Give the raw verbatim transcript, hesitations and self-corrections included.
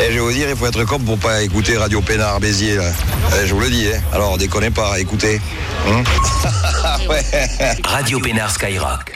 Eh, je vais vous dire, il faut être cop pour pas écouter Radio Pénard Béziers, là. Eh, je vous le dis, hein. Alors, déconnez pas, écoutez. Hum ouais. Radio Pénard Skyrock.